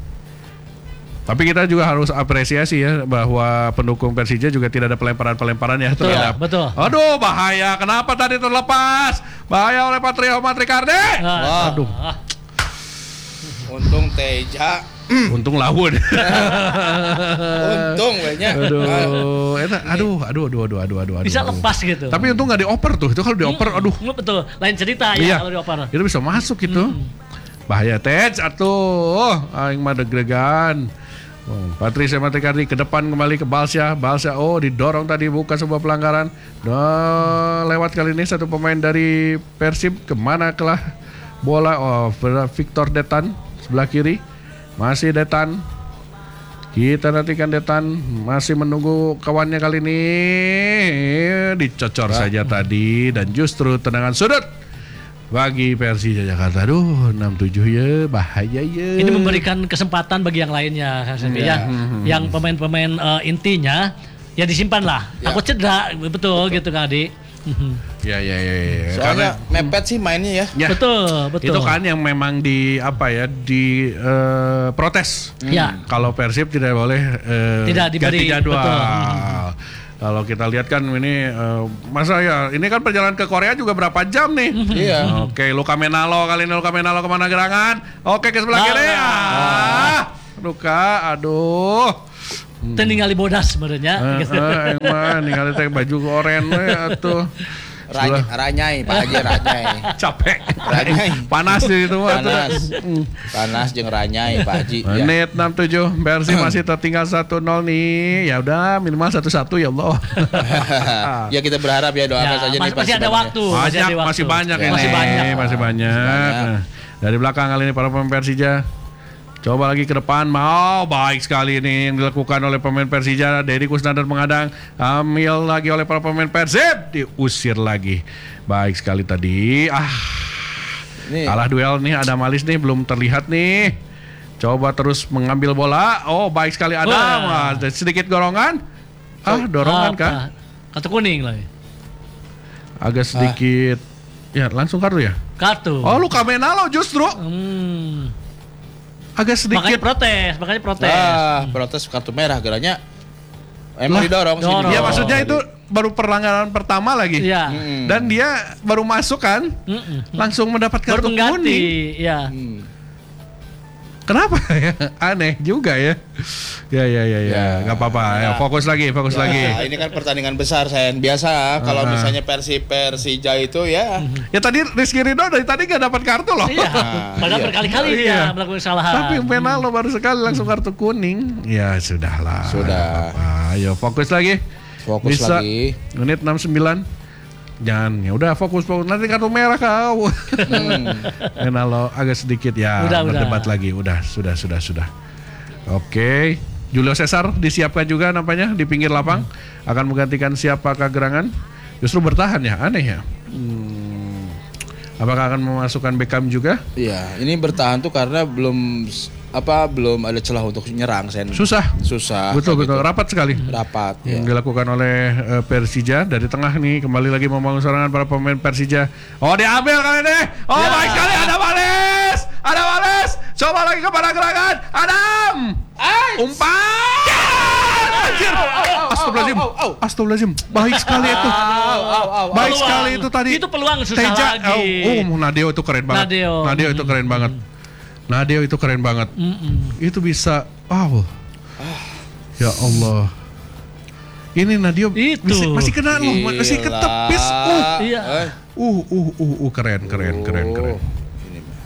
Tapi kita juga harus apresiasi ya bahwa pendukung Persija juga tidak ada pelemparan-pelemparan ya Betul, terhadap. betul. Aduh, bahaya. Kenapa tadi terlepas? Bahaya oleh Patrio Matrikarde. Ah, Aduh. ah. Untung Teja. Untung lawan. Untung banyak. aduh, eta, aduh, aduh, aduh, aduh, aduh, aduh. Bisa aduh. lepas gitu. Tapi untung nggak dioper tuh. Itu kalau dioper, aduh. Hmm, betul. Lain cerita Iya, ya kalau dioper. itu bisa masuk gitu. Bahaya Tej atuh. Aing mah deg-degan. Oh, Patricia Matrikardi ke depan kembali ke Balsa. Balsa oh didorong tadi bukan sebuah pelanggaran. Duh, lewat kali ini satu pemain dari Persib kemana kelah bola oh Victor Detan sebelah kiri masih Detan. Kita nantikan Detan masih menunggu kawannya kali ini, dicocor saja tadi dan justru tendangan sudut bagi Persija Jakarta. Aduh, enam tujuh ya, bahaya ya. Ini memberikan kesempatan bagi yang lainnya, Kak Sebi, ya. Yang pemain-pemain uh, intinya ya disimpan lah. Ya. Takut cedera, betul, betul gitu Kak Adi. Ya ya ya, ya. Soalnya mepet sih mainnya ya. Ya, betul, betul. itu kan yang memang di apa ya di uh, protes. Ya. Kalau Persib tidak boleh uh, Tidak diberi, ganti jadwal. betul. Kalau kita lihat kan ini uh, masa ya ini kan perjalanan ke Korea juga berapa jam nih? Iya. Oke, Luka Menalo kali ini Luka Menalo kemana gerangan? Oke ke sebelah kiri. Ah, Luka, aduh. Tinggali bodas sebenarnya. Eh, eh, emang ningali teh baju oren we atuh. Rany, ranyai Pak Haji, ranyai. Capek. Ranyai. Panas di situ mah. Panas. Panas jeung ranyai Pak Haji. Ya. Menit enam puluh tujuh Persib masih tertinggal satu nol nih. Ya udah minimal satu satu ya Allah. Ya kita berharap ya doakan Ya, saja mas- nih masih ada waktu. Banyak, ada waktu. masih banyak Ya. ini. Masih banyak. Masih banyak. Nah, dari belakang kali ini para pemain Persija. Coba lagi ke depan, mau baik sekali ini yang dilakukan oleh pemain Persija. Dedi Kusnandar menghadang, ambil lagi oleh para pemain Persib, diusir lagi. Baik sekali tadi. Ah, Nih. kalah duel nih, ada Malis nih belum terlihat nih. Coba terus mengambil bola. Oh baik sekali Adam. Wah. Wah, sedikit dorongan. Ah dorongan Apa? kah? Kartu kuning lagi. Agak sedikit. Ya langsung kartu ya. Kartu. Oh Luka Menalo justru Hmm. agak Makanya sedikit. protes, makanya protes. Ah, protes kartu merah geranya. Emang Lah, didorong sih. dorong. Ya maksudnya itu baru pelanggaran pertama lagi. Iya. Hmm. Dan dia baru masuk kan, Mm-mm. langsung mendapat Baru kartu mengganti, kuning. ya. Hmm. Kenapa ya? Aneh juga ya. Ya ya ya ya, Ya. nggak apa-apa. Ya, fokus lagi, fokus Ya, lagi. ini kan pertandingan besar saya biasa kalau Ah. misalnya Persib Persija itu ya Ya tadi Rizky Ridho dari tadi nggak dapat kartu loh. Iya. Ah, Padahal iya. berkali-kali Iya. dia melakukan kesalahan. Tapi Menalo baru sekali langsung kartu kuning. Ya sudahlah. Sudah. Apa, ayo fokus lagi. Fokus Bisa. lagi. Menit enam puluh sembilan. Jangan, ya udah fokus fokus nanti kartu merah kau. Menalo agak sedikit ya Udah, udah. berdebat lagi. Udah, sudah sudah sudah. Oke. Julio Cesar disiapkan juga nampaknya di pinggir lapang akan menggantikan siapakah gerangan. Justru bertahan ya, aneh ya. Hmm. Apakah akan memasukkan Beckham juga? Iya, ini bertahan tuh karena belum apa belum ada celah untuk nyerang sen. Susah. Susah. Betul kayak betul, gitu. rapat sekali. Rapat Yang ya. dilakukan oleh uh, Persija dari tengah nih kembali lagi membangun serangan para pemain Persija. Oh diambil kali ini. Oh Ya. baik sekali ada Wales, ada Wales. Coba lagi kepada gerangan Adam. Umpan. Anjir. Astagfirullahaladzim. Astagfirullahaladzim. Baik sekali itu. Baik Peluang. sekali itu tadi. Itu peluang susah Teja, lagi. Oh, oh, Nadeo itu keren banget. Nadeo. Nadeo itu keren banget. Nadeo itu keren banget. Mm-mm. Itu bisa. Wow. Ya Allah. Ini Nadeo Itu. masih, masih kena loh, masih Gila. ketepis. Uh, Iya. Eh. uh, uh, uh, uh, keren, keren, keren, keren. Oh, ini mah.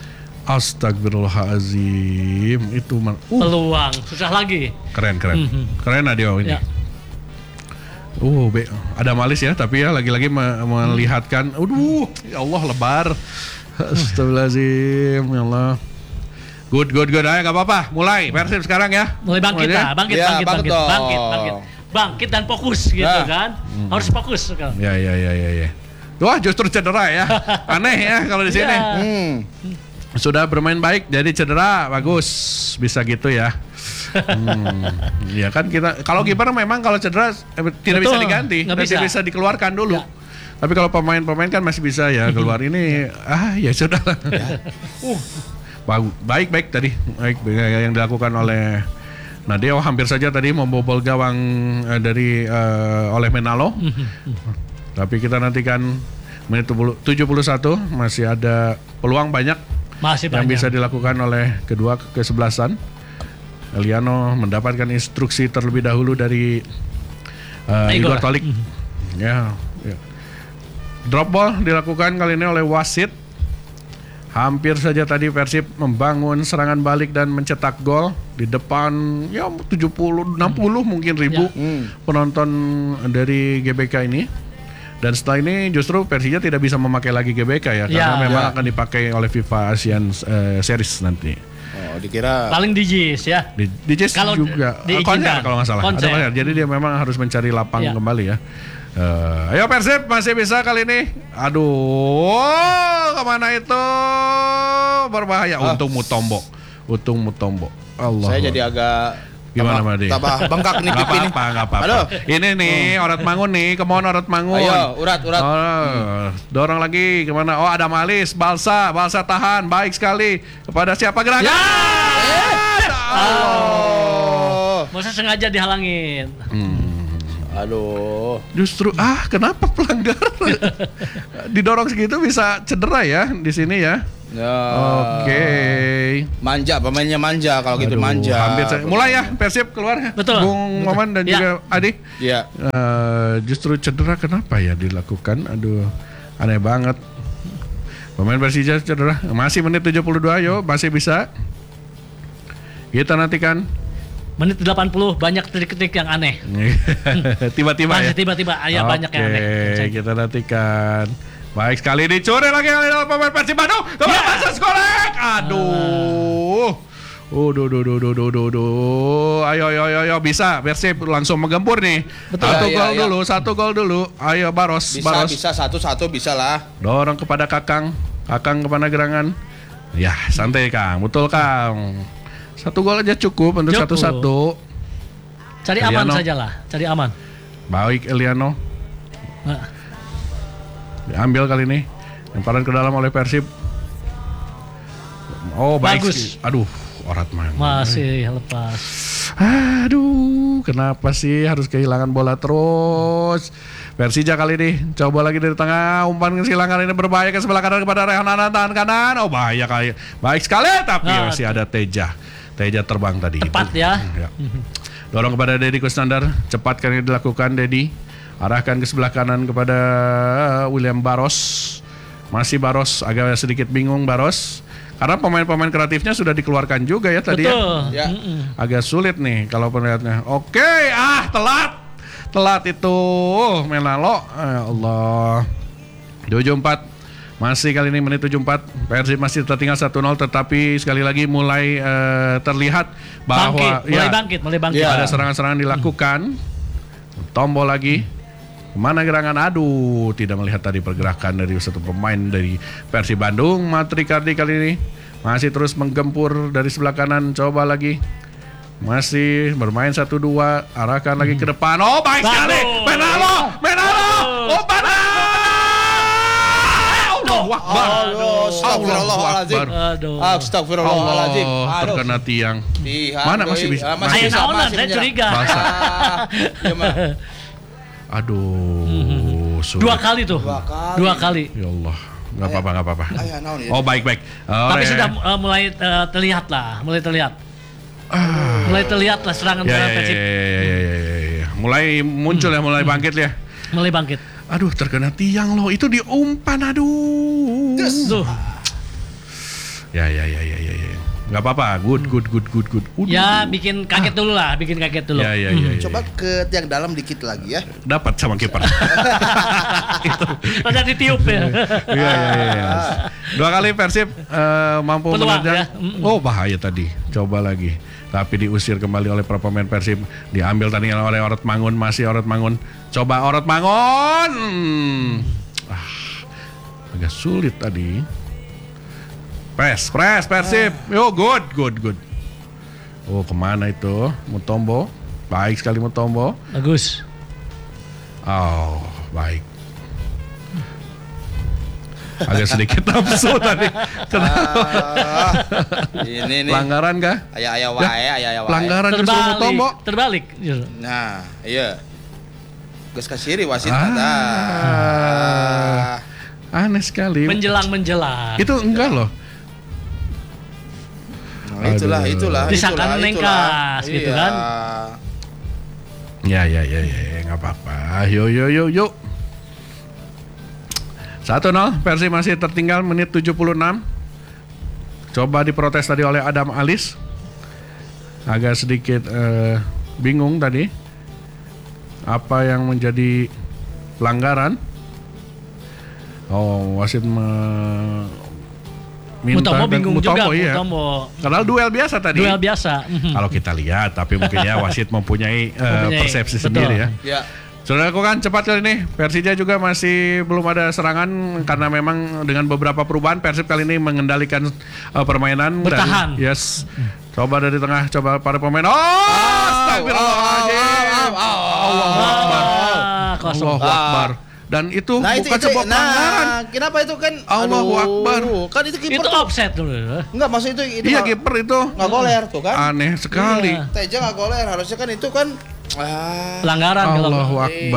Astagfirullahaladzim. Itu man, uh, Peluang susah lagi. keren, keren, Mhm. keren Nadeo ini. Ya. Uh, be, ada malis ya, tapi ya lagi-lagi me- melihatkan. Aduh, ya Allah lebar. Astagfirullahaladzim, ya Allah. Good, good, good. Ayo, gak apa-apa. Mulai Persib sekarang ya. Mulai bangkit Mulai ya? lah, bangkit, Ya, bangkit, bangkit bangkit, dong. bangkit, bangkit, bangkit dan fokus gitu Nah. kan. Harus fokus sekarang. Ya, ya, ya, ya, ya. Wah, justru cedera ya. Aneh ya kalau di sini. Ya. Hmm. Sudah bermain baik, jadi cedera bagus, bisa gitu ya. Hmm, ya kan kita kalau kiper memang kalau cedera eh, tidak bisa Betul, diganti, nggak tidak bisa. bisa dikeluarkan dulu. Ya. Tapi kalau pemain-pemain kan masih bisa ya keluar ini. Ah ya sudah. uh, bagu- baik baik tadi, baik yang dilakukan oleh Nadeo hampir saja tadi membobol gawang eh, dari eh, oleh Menalo. Tapi kita nantikan menit tujuh puluh satu masih ada peluang banyak Masih yang banyak. bisa dilakukan oleh kedua kesebelasan. Eliano mendapatkan instruksi terlebih dahulu dari uh, Igor. Igor Tolik. Ya, ya. Drop ball dilakukan kali ini oleh wasit. Hampir saja tadi Persib membangun serangan balik dan mencetak gol di depan ya tujuh puluh enam puluh mungkin ribu Hmm. penonton dari G B K ini. Dan setelah ini justru Persija tidak bisa memakai lagi G B K ya, karena Ya. memang Ya. akan dipakai oleh FIFA Asian uh, Series nanti. Oh, dikira Paling di Jis ya. Di, di Jazz Kalau juga diizinkan. konser kalau nggak salah. Konser. Ada konser. Jadi dia memang harus mencari lapang Iya. kembali ya. Uh, ayo Persib masih bisa kali ini. Aduh, kemana itu? Berbahaya. Ah. Untung Mutombo. Untung Mutombo. Allah. saya jadi agak Gimana, tambah, Madi? tambah bengkak nih Nggak pipi nih. apa-apa, nggak apa-apa. Aduh. Ini nih, Orat Mangun nih, kemauan Orat Mangun. Ayo, urat, urat. Oh, dorong lagi kemana? Oh, ada Malis, Balsa, Balsa tahan, baik sekali. Kepada siapa gerakan? Ya! Allah. Masa sengaja dihalangin. Hmm. Aduh. Justru ah, kenapa pelanggar didorong segitu bisa cedera ya di sini ya? Ya. Oke. Manja, pemainnya manja kalau gitu Aduh, manja. hampir saya- mulai ya Persib keluar ya. Betul. Bung Maman dan Ya. juga Adi. Iya. Eh, justru cedera kenapa ya dilakukan? Aduh, aneh banget. Pemain Persija cedera. Masih menit tujuh puluh dua, yo, masih bisa. Kita nantikan. Menit delapan puluh banyak trik-trik yang aneh. Tiba-tiba ya. Masih tiba-tiba ya banyak yang aneh. Oke, kita nantikan. Baik sekali dicuri lagi oleh pemain Persib Bandung. Coba Ya. pasang golek. Aduh. Oh, duh, duh, duh, duh, duh, duh, duh. Ayo, ayo, ayo, ayo, bisa. Persib langsung menggempur nih. Betul. Satu Ya, gol ya, ya. dulu, satu gol dulu. Ayo Baros, Bisa, Baros. bisa satu-satu bisa lah. Dorong kepada Kakang. Kakang kepada gerangan. Ya, santai Kang. Betul Kang. Satu gol aja cukup untuk Cukup. satu-satu. Cari aman Eliano. sajalah, cari aman. Baik Eliano. Nah, Diambil kali ini. Lemparan ke dalam oleh Persib. Oh, baik. Bagus. Aduh, Orat Mangun. masih lepas. Aduh, kenapa sih harus kehilangan bola terus? Persija kali ini coba lagi dari tengah, umpan kesilangan ini berbahaya ke sebelah kanan kepada Rehan Anand tangan kanan. Oh, bahaya kali. Baik sekali, tapi Nah, masih ada Teja. Teja terbang tadi. Tepat itu. ya. Ya. Dorong kepada Dedi Kusnandar, cepat kali dilakukan Dedi. Arahkan ke sebelah kanan kepada William Baros. Masih Baros, agak sedikit bingung Baros. Karena pemain-pemain kreatifnya sudah dikeluarkan juga ya tadi Betul. ya. Ya. Mm-mm. Agak sulit nih kalau penlihatnya. Oke, ah telat. Telat itu. Oh, Menalo. Ya Allah. tujuh empat. Masih kali ini menit tujuh empat. Persib masih tertinggal satu nol, tetapi sekali lagi mulai eh, terlihat bahwa Bangkit, mulai bangkit, mulai bangkit. Ya. ada serangan-serangan dilakukan. Tombol lagi. Kemana gerangan? Aduh, tidak melihat tadi pergerakan dari satu pemain dari Persib Bandung. Matrikardi kali ini masih terus menggempur dari sebelah kanan. Coba lagi. Masih bermain satu dua. Arahkan lagi ke depan. Oh, baik Bagus. sekali. Menalo, Menalo. Oh, Allah Akbar. Aduh, astagfirullahaladzim. Aduh. Astagfirullahaladzim. Allah, Aduh. terkena tiang. Tihan, Mana doi. masih bisa? Ah, masih Ayo bisa, naonan, masih saya menyerang. curiga. Bahasa. Ah, iya, mah. Aduh, sulit. Dua kali tuh. Dua kali. Dua kali. Ya Allah, nggak apa-apa, nggak apa-apa. Ayah, naon ya? Oh, baik-baik. Tapi Oleh- sudah uh, mulai uh, terlihat lah, mulai terlihat. Ah. Mulai terlihat lah serangan Ya, ya, serangan ya, Persib. ya, ya, ya, ya, ya. Mulai muncul ya, mulai bangkit ya. Mulai bangkit. Aduh, terkena tiang loh. Itu diumpan, aduh. Tuh. Ya, ya, ya, ya, ya, ya. Nggak apa-apa. Good, good, good, good, good. Uduh. Ya bikin kaget dulu lah, bikin kaget dulu. Ya, ya, ya, ya. Coba ke tiang dalam dikit lagi ya. Dapat sama kiper. Itu. Rada ditiup ya. Iya, iya, iya. Dua kali Persib eh, mampu Peluang, menerjang. ya. Mm-mm. Oh, bahaya tadi. Coba lagi. Tapi diusir kembali oleh para pemain Persib. Diambil tadi oleh Orat Mangun. Masih Orat Mangun. Coba Orat Mangun. Hmm. Ah, agak sulit tadi. Press, press, Persib. Yo, good, good, good. Oh, kemana itu? Mutombo. Baik sekali Mutombo. Bagus. Oh, baik. Agak sedikit nafsu tadi. Ah, ini nih. Pelanggaran kah? Ayah ayah wae, ayah ayah wae. Pelanggaran justru Terbalik. Mutombo. Terbalik. Nah, iya. Geus kasiri wasit Ah. ada. Ah. Aneh sekali. Menjelang menjelang. Itu enggak loh. Nah, itulah, Aduh. itulah, Disangka itulah, nengkas, itulah. gitu Iya. kan. Ya, ya, ya, ya, ya, nggak apa-apa. Yo, yo, yo, yo. satu nol, Persib masih tertinggal menit tujuh puluh enam. Coba diprotes tadi oleh Adam Alis. Agak sedikit eh, bingung tadi. Apa yang menjadi pelanggaran? Oh, wasit me- minta Mutombo dan bingung Mutombo, juga, iya. Mutombo. Padahal duel biasa tadi. Duel biasa. Kalau kita lihat, tapi mungkin ya wasit mempunyai, uh, Mempunyai, persepsi betul. sendiri ya. Ya. Sudah lakukan cepat kali ini. Persija juga masih belum ada serangan karena memang dengan beberapa perubahan Persib kali ini mengendalikan uh, permainan. Bertahan. Dan, yes. Coba dari tengah, coba para pemain. Oh, astagfirullahaladzim. Allahu Akbar. Ah, kosong. Allahu Akbar. Dan itu Nah, itu, bukan itu, sebuah pelanggaran. nah, kenapa itu kan? Allahu aduh, Akbar. Kan itu kiper Itu tuh. offset dulu. Enggak, maksud itu itu Iya nggak- kiper itu nggak goler tuh kan? aneh sekali. Iya. Teja nggak goler, harusnya kan itu kan ah, Pelanggaran kalau Allahu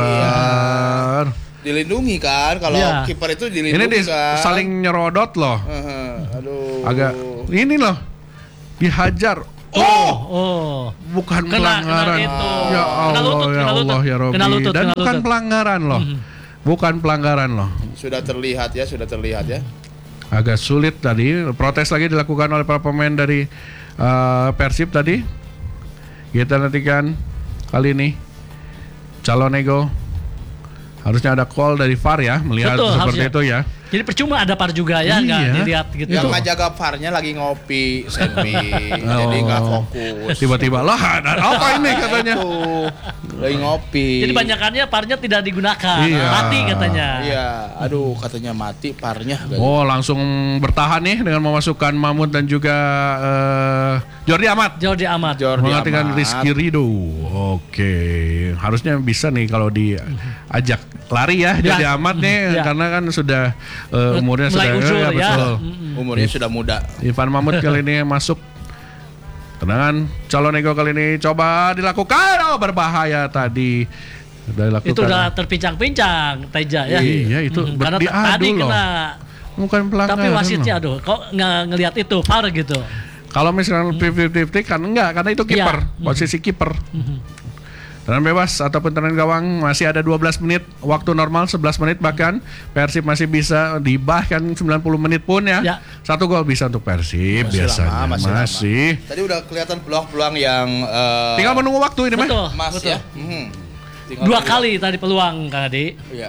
Akbar. dilindungi kan kalau Iya. kiper itu dilindungi Ini di, kan. saling nyerodot loh. Heeh, aduh. Agak ini loh. Dihajar. Oh, oh. Bukan Kena- pelanggaran. kena itu. Ya Kena Allah, lutut, ya kena lutut. Allah, ya Robbi. Kena lutut, Dan kena bukan lutut. pelanggaran loh. Bukan pelanggaran loh. Sudah terlihat ya, sudah terlihat ya. Agak sulit tadi. Protes lagi dilakukan oleh para pemain dari uh, Persib tadi. Kita nantikan kali ini Calonego. Harusnya ada call dari V A R ya, melihat Betul, seperti harusnya. itu ya. Jadi percuma ada V A R juga ya, nggak Iya. dilihat gitu. Yang ngajaga V A R-nya lagi ngopi, sandwich, jadi nggak Oh. fokus. Tiba-tiba lah ada apa ini katanya. Tuh, lagi ngopi. Jadi banyakannya V A R-nya tidak digunakan, Iya. mati katanya. Iya, aduh katanya mati V A R-nya. Oh, langsung bertahan nih dengan memasukkan Mahmud dan juga eh, Jordi Amat. Jordi Amat. Jordi Menggantikan Amat. Rizky Ridho. Oke, harusnya bisa nih kalau diajak lari ya, Ya. Jordi Amat nih, Ya. karena kan sudah eh, umurnya Mulai sudah usul ya. betul. Mm-mm. Umurnya sudah muda. Ivan Mahmud kali ini masuk. Tendangan Calonego kali ini coba dilakukan. Oh, berbahaya tadi. Sudah dilakukan. Itu udah terpincang-pincang Teja ya. Iya, itu Mm, ber- karena diadu tadi loh. kena. Bukan pelanggaran. Tapi wasitnya loh. aduh, kok nggak ngelihat itu V A R gitu. Kalau misalnya lima puluh kan enggak, karena itu kiper, Iya. posisi kiper. Tendangan bebas ataupun tendangan gawang masih ada dua belas menit, waktu normal sebelas menit bahkan Persib masih bisa di bahkan sembilan puluh menit pun ya. Ya. Satu gol bisa untuk Persib Masih biasanya. lama, masih lama. masih. Tadi udah kelihatan peluang-peluang yang eh, Tinggal menunggu waktu ini mah. Betul, emas betul. ya. Mhm. Tinggal Dua menunggu. kali tadi peluang Kang Adi. Iya.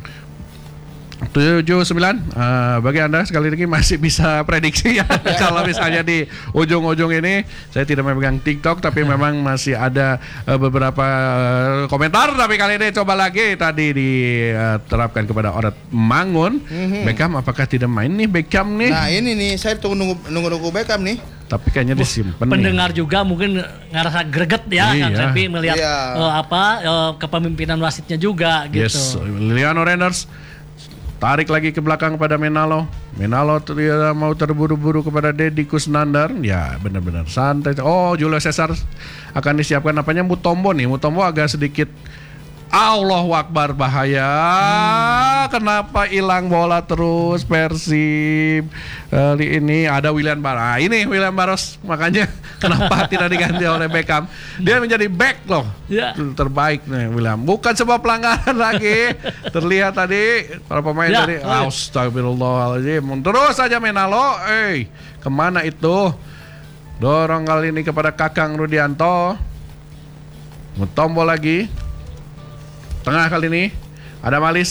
tujuh sembilan uh, bagi Anda sekali lagi masih bisa prediksi ya. Kalau misalnya di ujung-ujung ini saya tidak memegang TikTok tapi memang masih ada uh, beberapa uh, komentar, tapi kali ini coba lagi tadi diterapkan kepada Oret Mangun. Mhm. Beckham apakah tidak main nih Beckham nih? Nah ini nih saya tunggu nunggu nunggu nunggu Beckham nih. Tapi kayaknya disimpan nih. Pendengar juga mungkin ngerasa greget ya Kang Iya. Repi melihat Iya. eh, apa eh, kepemimpinan wasitnya juga Yes, gitu. Liliano Renders tarik lagi ke belakang pada Menalo. Menalo tidak mau terburu-buru kepada Deddy Kusnandar. Ya benar-benar santai. Oh, Julio Cesar akan disiapkan apanya, Mutombo nih. Mutombo agak sedikit Allahu Akbar, bahaya. Hmm. Kenapa hilang bola terus Persib? Kali ini ada William Barros. Nah, ini William Barros, makanya kenapa tidak diganti oleh Beckham? Dia menjadi back loh. Ya. Terbaik nih William. Bukan sebuah pelanggaran lagi. Terlihat tadi para pemain Ya, tadi. oh. Astagfirullahaladzim. Terus saja Menalo. Eh, kemana itu? Dorong kali ini kepada Kakang Rudianto. Mutombo lagi. Tengah kali ini ada Malis.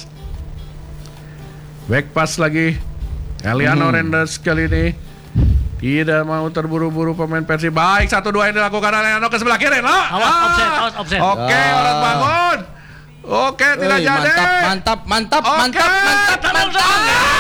Back pass lagi. Eliano Hmm. Renders kali ini tidak mau terburu-buru pemain Persib. Baik, satu dua yang dilakukan Eliano ke sebelah kiri. No? Awas offset, awas offset. Oke, Ah. Oret bangun. Oke, tidak Wih, jadi. mantap, mantap, mantap, Oke, mantap, mantap, tenang, mantap.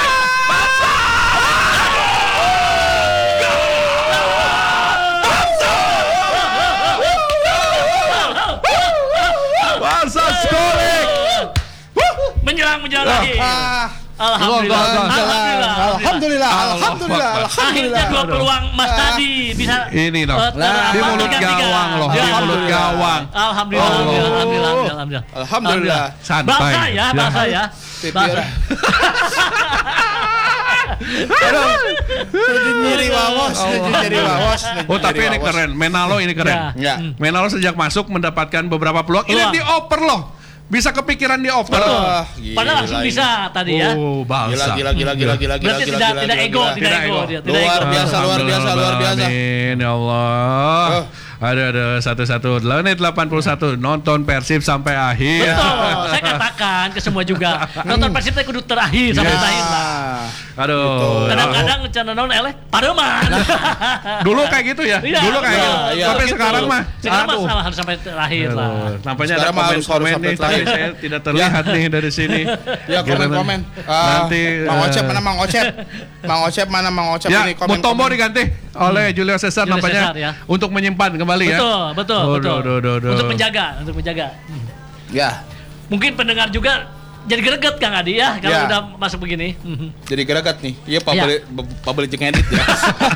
Barca scoring. Menyerang menyerang lagi. Ah, Alhamdulillah. Gol, gol, gol. Alhamdulillah. alhamdulillah, Allah alhamdulillah, Akbar. alhamdulillah. Akhirnya dua peluang Mas tadi bisa Ini loh. eh, ter- Nah, di apa, mulut tiga-tiga. gawang loh, Ya, di mulut alhamdulillah. gawang. Alhamdulillah, Oh. alhamdulillah, alhamdulillah, alhamdulillah. Alhamdulillah. Santai. Bahasa ya, bahasa ya. Bahasa. Aduh, sudah nyeri wawas, sudah nyeri wawas. Oh, tapi ini keren. Menalo ini Ya. keren. Ya. Menalo sejak masuk mendapatkan beberapa peluang. Ini Peluang. dioper loh. Bisa kepikiran dioper. Betul. Ah, gila Padahal langsung ini. bisa tadi ya. Oh, Gila, Barca. gila, gila, gila, gila, gila, Berarti gila, tidak gila, tidak gila, ego, gila. tidak Tidak ego ego. dia, tidak Luar ego. biasa, luar biasa, luar biasa. Amin, ya Allah. Oh. Aduh, aduh, satu-satu. Menit delapan puluh satu nonton Persib sampai akhir. Betul, saya katakan ke semua juga nonton Persib teh kudu terakhir sampai Yes. terakhir lah. Aduh. Kadang-kadang cana naon eleh pareman. Dulu kayak gitu ya. Iya, Dulu kayak iya, gitu. iya. Tapi Gitu. sekarang mah Sekarang mah aduh. salah harus sampai terakhir lah. Aduh, nampaknya ada Sekarang mah harus- komen-komen harus nih, sampai tapi terakhir. saya tidak terlihat nih dari sini. Ya Gimana? komen-komen. Ah, Nanti Mang Ocep eh, mana Mang Ocep? Mang Ocep mana Mang Ocep Ya, ini komen. Mutombo diganti oleh Julio Cesar Julio nampaknya Cesar, ya. untuk menyimpan kembali ya. Betul, betul, Oh, betul. duh, duh, duh. Untuk menjaga, untuk menjaga. Ya, Mungkin pendengar juga jadi greget Kang Adi ya kalau Ya. udah masuk begini. jadi geragat nih. Iya, pabeli pabeli jeung edit ya.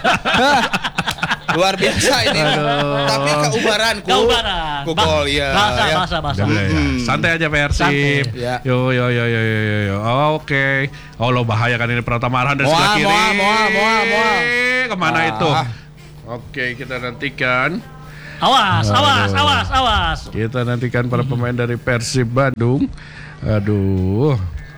Luar biasa ini. Aduh. Tapi keubaran ku. Kaubaran. Ku gol ya. Bahasa, ya. bahasa, bahasa. Ya, ya. Hmm. Santai aja Persib. Santai. Ya. Yo yo yo yo yo yo. yo. Oh, Oke. Oh lo bahaya kan ini Pratama Arhan dari Moal, sebelah kiri. moal, moal, moal, moal. Kemana Ah. itu? Oke, kita nantikan. Awas, awas, Aduh. awas, awas. Kita nantikan para pemain dari Persib Bandung. Aduh.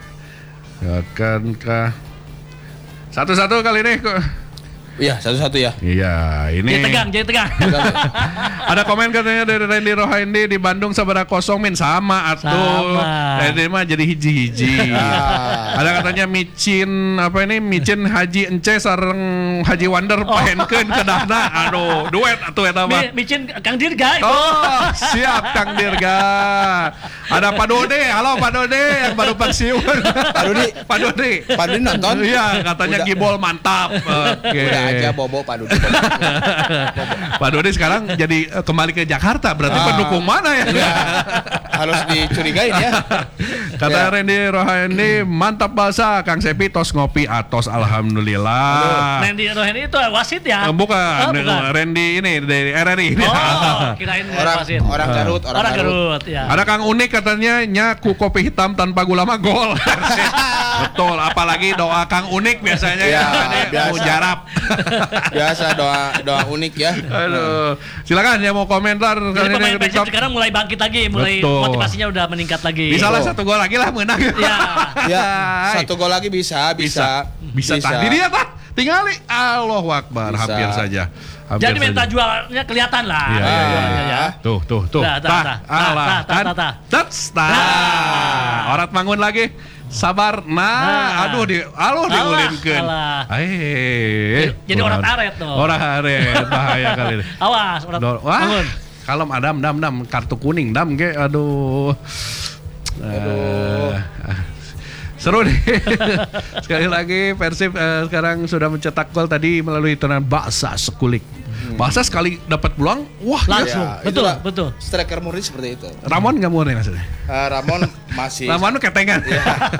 Akankah satu-satu kali ini kok? Iya, satu-satu ya. Iya, ini Jadi tegang, jadi tegang. ada komen katanya dari Randy Rohaindi di Bandung sabaraha kosong min sama atuh. Sama. Randy mah jadi hiji-hiji. Ah. Ada katanya micin apa ini micin Haji Ence sareng Haji Wander pahenkeun ke dahna. Aduh, duet atuh eta mah. Mi- Micin Kang Dirga itu. Oh, siap Kang Dirga. Ada Pak Dode, halo Pak Dode yang baru pensiun. Pak Dodi. Pak Dode. Pak Dodi nonton? Iya, katanya Udah. gibol mantap. Oke. Udah aja bobo Pak Dodi. Pak Dodi sekarang jadi eh, kembali ke Jakarta, berarti Ah. pendukung mana ya? Ya, harus dicurigain ya. Kata Ya. Randy Rohaindi, mantap bahasa Kang Sepi tos ngopi atos alhamdulillah. Randy Rohani itu wasit ya? Eh, bukan, Oh, bukan. Randy ini dari R R I. Oh, kirain Orang wasit. orang Garut, orang, Orang Garut. Garut, ya. Ada Kang Unik katanya nyaku kopi hitam tanpa gula mah gol. Betul, apalagi doa Kang Unik biasanya Ya, ya, biasa. mujarab. Biasa doa doa unik ya. Aduh, silakan ya mau komentar Jadi kali pemain ini Persib di sekarang mulai bangkit lagi, mulai Betul. motivasinya udah meningkat lagi. Bisa lah Betul. satu gol lagi lah menang. Ya. Ya, Hai. satu gol lagi bisa, bisa. Bisa, bisa. Tadi dia tah, tinggali. Allahu Akbar, Bisa. hampir saja. Hampir Jadi minta saja. jualnya kelihatan lah. Iya, iya, iya. Jualnya ya. Tuh, tuh, tuh. Tah, tah, tah, tah, alah, tah, tah, kan? tah, tah. Tats, tah. Nah. Orat mangun lagi. Sabar. Nah, Nah. aduh di aluh Alah, diulirkeun. alah. Eh. Jadi orat aret tuh. Orat aret bahaya kali ini. Awas, orang Do- Wah, bangun. kalem adam dam dam kartu kuning dam ge aduh. Aduh. Eh, seru nih. Sekali lagi Persib eh, sekarang sudah mencetak gol tadi melalui tendangan Baksa Sekulik. Baksa sekali dapat peluang, wah Langsung. ya. Betul, itulah betul. Striker murni seperti itu. Ramon nggak murni maksudnya. Eh, Ramon masih Ramon ketengan. Iya.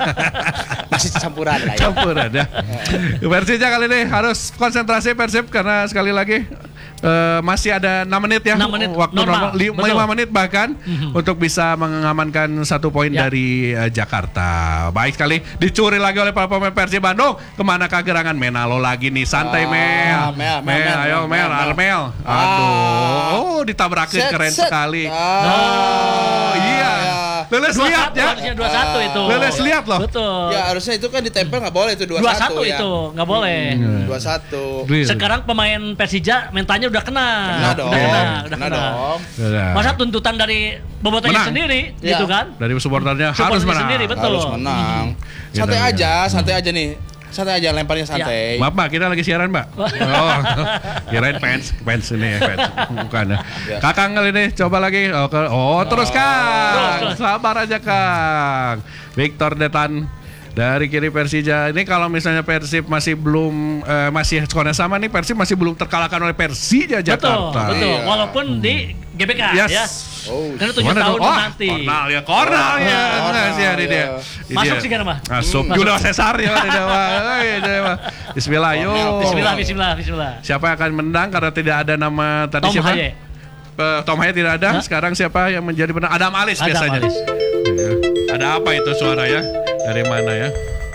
masih campuran lah ya. Campuran ya. Persija kali ini harus konsentrasi Persib karena sekali lagi eh, masih ada enam menit ya enam menit waktu normal, normal, li- betul. lima menit bahkan Mhm. untuk bisa mengamankan satu poin Ya. dari eh, Jakarta. Baik sekali dicuri lagi oleh para pemain Persib Bandung. Kemana kegerangan Menalo lagi nih santai Ah, Mel. Mel, Mel, Mel, ayo Mel, Mel, Mel. Armel. Ah. Aduh, oh ditabrakin Set, keren set. sekali. Ah. Oh iya. Leles dua lihat satu, ya. harusnya dua satu itu. Leles lihat loh. Betul. Ya harusnya itu kan ditempel nggak boleh itu dua dua satu satu ya. itu, nggak boleh. dua satu. Real. Sekarang pemain Persija mentalnya udah kena. Kena dong. Udah kena, udah Kena kena. dong. Udah. Masa tuntutan dari bobotonya Menang. sendiri Ya. gitu kan? Dari supporternya harus Supporternya menang. sendiri, betul. Harus menang. Gitu, Santai gitu. aja, santai aja nih. Santai aja lemparnya santai. Maaf Mbak, kita lagi siaran Mbak. Oh, kirain fans, fans ini ya, fans. Bukan ya. Ya. Kakang kali ini coba lagi. Oh, ke- oh terus Kang. Terus, terus. Sabar aja Kang. Victor Detan dari kiri Persija. Ini kalau misalnya Persib masih belum eh, masih skornya sama nih, Persib masih belum terkalahkan oleh Persija Betul, Jakarta. betul. Iya. Walaupun di G B K Yes. ya. Oh. Karena tujuh Mana tahun tuh? Oh, nanti. Kornal ya, Kornal ya. Oh, Nah, Kornal, sih ada ya. dia. Masuk sih kan, Mah? Masuk. Masuk. Julio Cesar ya ada mah. Eh, ada mah. Bismillah yo. Kornal, Bismillah, bismillah, bismillah. Siapa yang akan menang karena tidak ada nama tadi Tom siapa? Haye. Eh, Tom Haye tidak ada. Hah? Sekarang siapa yang menjadi penang? Adam Alis Adam biasanya. Alis. Iya. Ada apa itu suara ya? Dari mana ya?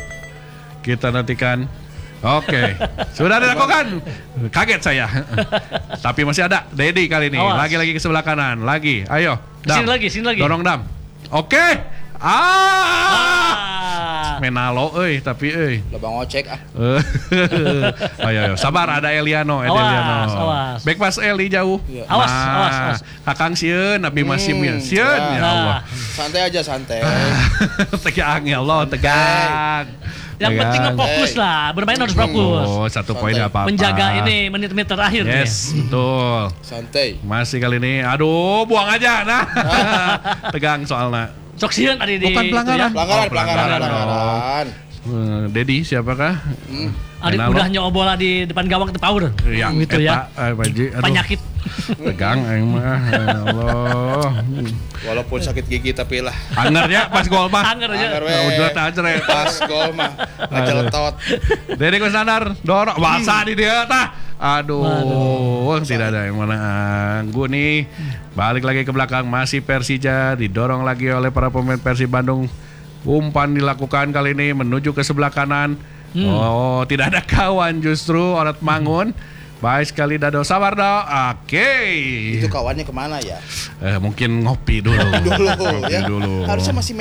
Kita nantikan. Oke, sudah dilakukan. Kaget saya. Tapi masih ada Dedi kali ini. Awas. Lagi-lagi ke sebelah kanan. Lagi. Ayo. Dam. Sini lagi, sini lagi. Dorong Dam. Oke. Ah! Ah. Menalo euy tapi euy. Lobang ocek ah. Ayo, ayo, sabar ada Eliano, ada Awas, Eliano. awas. Back pas Eli jauh. Iya. Awas, awas, awas. Kakang sieun, Nabi masih Hmm, sieun ya ya. Allah. Santai aja santai. Tegang ya Allah, tegang. Yang Tegang. penting fokus lah, bermain harus fokus. Oh, satu poin Santai. gak apa-apa. Menjaga ini menit-menit terakhir nih. Yes, betul. Santai. Masih kali ini, aduh, buang aja, nah. Tegang soalnya. Sok sieun tadi di Bukan itu pelanggaran. ya. Pelanggaran, Oh, pelanggaran, pelanggaran pelanggaran. Eh, Dedi siapakah? Hmm. Adik Menalo. udah nyobola di depan gawang teu power. Ya, gitu ya. eta, eh, Baji, aduh. Penyakit. Tegang aing mah, ya Allah. Walaupun sakit gigi tapi lah. Anger ya pas gol mah. Anger aja. Anger we. Nah, udah tak cerek. Pas gol mah ngejeletot. Dedi Kusnandar, dorong basah di dia tah. Aduh, tidak ada yang mana anggu nih. Balik lagi ke belakang, masih Persija didorong lagi oleh para pemain Persib Bandung. Umpan dilakukan kali ini menuju ke sebelah kanan. Oh, tidak ada kawan justru Orat Mangun. Baik sekali Dado, sabar Do. Oke. Itu kawannya kemana ya? Eh, mungkin ngopi dulu. Dulu Ngopi ya. dulu. Harusnya masih